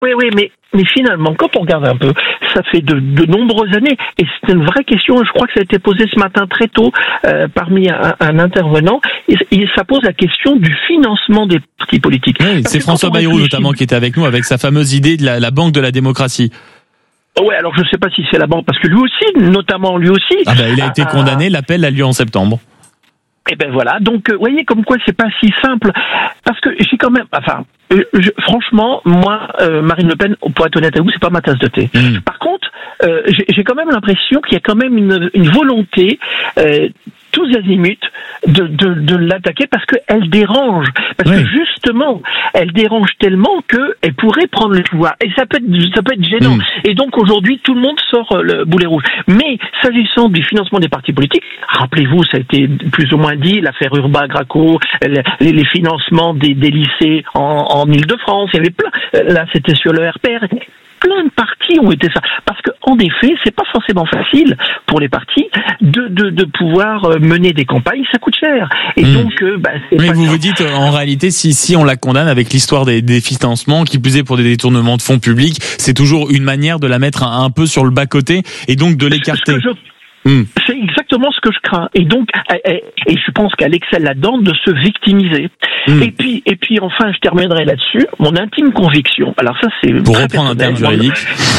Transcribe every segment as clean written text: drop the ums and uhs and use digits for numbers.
Oui, mais finalement, quand on regarde un peu, ça fait de nombreuses années, et c'est une vraie question, je crois que ça a été posé ce matin très tôt parmi un intervenant, et ça pose la question du financement des partis politiques. Oui, c'est François Bayrou notamment qui était avec nous avec sa fameuse idée de la banque de la démocratie. Ouais, alors je sais pas si c'est la banque, parce que lui aussi. Ah ben, il a été condamné, l'appel a lieu en septembre. Et ben voilà, donc vous voyez comme quoi c'est pas si simple, parce que j'ai quand même, franchement, moi, Marine Le Pen, pour être honnête avec vous, c'est pas ma tasse de thé. Par contre, j'ai quand même l'impression qu'il y a quand même une volonté, tous azimuts, de l'attaquer parce qu'elle dérange. Parce que justement, elle dérange tellement qu'elle pourrait prendre le pouvoir. Et ça peut être gênant. Et donc aujourd'hui, tout le monde sort le boulet rouge. Mais s'agissant du financement des partis politiques, rappelez-vous, ça a été plus ou moins dit, l'affaire Urbain-Graco, les financements des lycées en Île-de-France, il y avait plein. Là, c'était sur le RPR. Plein de partis ont été ça. Parce que, en effet, c'est pas forcément facile pour les partis de pouvoir mener des campagnes, ça coûte cher. Et donc, c'est mais pas vous dites, en réalité, si on la condamne avec l'histoire des financements, qui plus est pour des détournements de fonds publics, c'est toujours une manière de la mettre un peu sur le bas-côté et donc de l'écarter. C'est exactement ce que je crains. Et donc, et je pense qu'elle excelle là-dedans de se victimiser. Et puis, enfin, je terminerai là-dessus. Mon intime conviction. Alors ça, c'est pour reprendre un terme juridique.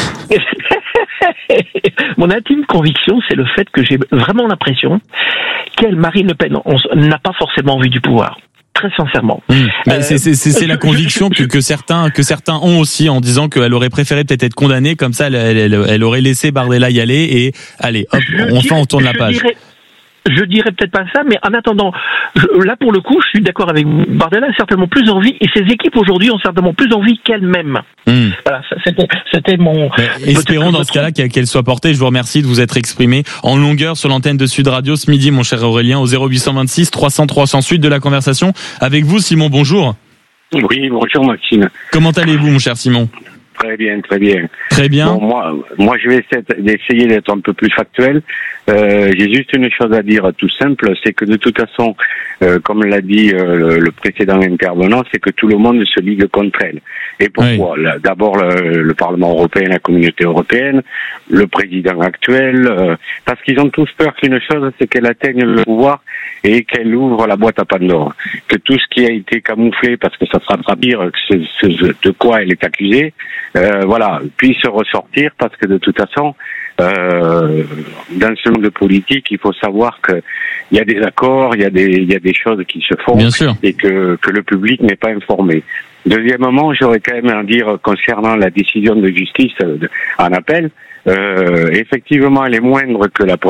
Mon intime conviction, c'est le fait que j'ai vraiment l'impression qu'elle, Marine Le Pen, n'a pas forcément envie du pouvoir. Très sincèrement. C'est la conviction que certains ont aussi en disant qu'elle aurait préféré peut-être être condamnée, comme ça elle aurait laissé Bardella y aller et allez, hop, on tourne la page. Je dirais peut-être pas ça, mais en attendant, là pour le coup, je suis d'accord avec vous. Bardella a certainement plus envie, et ses équipes aujourd'hui ont certainement plus envie qu'elle-même. Voilà, c'était mon... Espérons dans ce cas-là qu'elle soit portée. Je vous remercie de vous être exprimé en longueur sur l'antenne de Sud Radio ce midi, mon cher Aurélien, au 0826 300 300. Suite de la conversation avec vous, Simon, bonjour. Oui, bonjour Maxime. Comment allez-vous, mon cher Simon ? Très bien, très bien. Très bien. Bon, moi, je vais essayer d'être un peu plus factuel. J'ai juste une chose à dire tout simple, c'est que de toute façon, comme l'a dit le précédent intervenant, c'est que tout le monde se ligue contre elle. Et pourquoi ? D'abord le Parlement européen, la Communauté européenne, le président actuel, parce qu'ils ont tous peur qu'une chose, c'est qu'elle atteigne le pouvoir et qu'elle ouvre la boîte à Pandore. Que tout ce qui a été camouflé, parce que ça sera pas pire que ce de quoi elle est accusée, puisse ressortir, parce que de toute façon, dans ce monde politique, il faut savoir que il y a des accords, il y a des choses qui se font, et que le public n'est pas informé. Deuxièmement, j'aurais quand même à dire concernant la décision de justice en appel. Effectivement, elle est moindre que le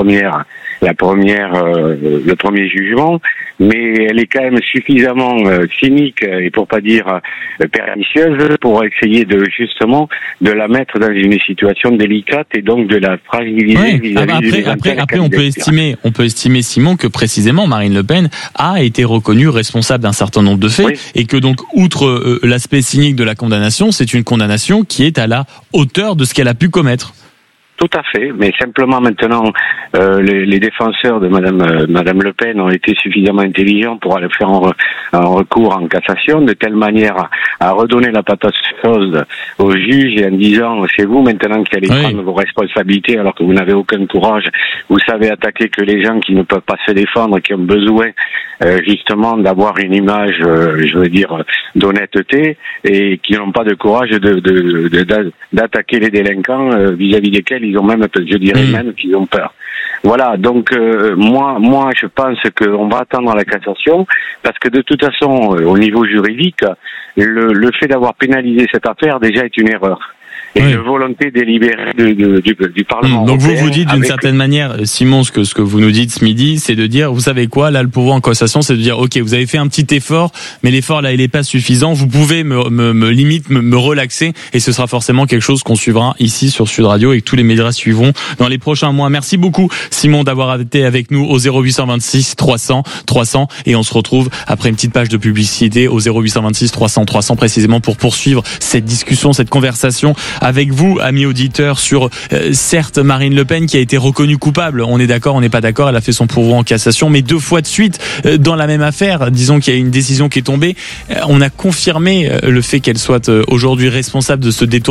premier jugement, mais elle est quand même suffisamment cynique et pour pas dire pernicieuse pour essayer de la mettre dans une situation délicate et donc de la fragiliser vis-à-vis après on peut estimer Simon que précisément Marine Le Pen a été reconnue responsable d'un certain nombre de faits et que donc outre l'aspect cynique de la condamnation, c'est une condamnation qui est à la hauteur de ce qu'elle a pu commettre. Tout à fait, mais simplement maintenant, les défenseurs de Madame Le Pen ont été suffisamment intelligents pour aller faire un recours en cassation, de telle manière à redonner la patate chaude au juge et en disant c'est vous maintenant qui allez prendre vos responsabilités alors que vous n'avez aucun courage, vous savez attaquer que les gens qui ne peuvent pas se défendre, qui ont besoin justement d'avoir une image, d'honnêteté et qui n'ont pas de courage d'attaquer les délinquants vis-à-vis desquels ils ont même, je dirais même qu'ils ont peur. Voilà, donc moi je pense qu'on va attendre la cassation parce que de toute façon au niveau juridique le fait d'avoir pénalisé cette affaire déjà est une erreur. Et une volonté délibérée du Parlement. Donc vous dites d'une certaine manière, Simon, ce que vous nous dites ce midi, c'est de dire, vous savez quoi, là le pouvoir en cassation, c'est de dire, ok, vous avez fait un petit effort, mais l'effort là il est pas suffisant, vous pouvez me relaxer, et ce sera forcément quelque chose qu'on suivra ici sur Sud Radio et que tous les médias suivront dans les prochains mois. Merci beaucoup Simon d'avoir été avec nous au 0826 300 300 et on se retrouve après une petite page de publicité au 0826 300 300 précisément pour poursuivre cette discussion, cette conversation avec vous, amis auditeurs, sur certes Marine Le Pen qui a été reconnue coupable. On est d'accord, on n'est pas d'accord. Elle a fait son pourvoi en cassation, mais 2 fois de suite dans la même affaire. Disons qu'il y a une décision qui est tombée. On a confirmé le fait qu'elle soit aujourd'hui responsable de ce détournement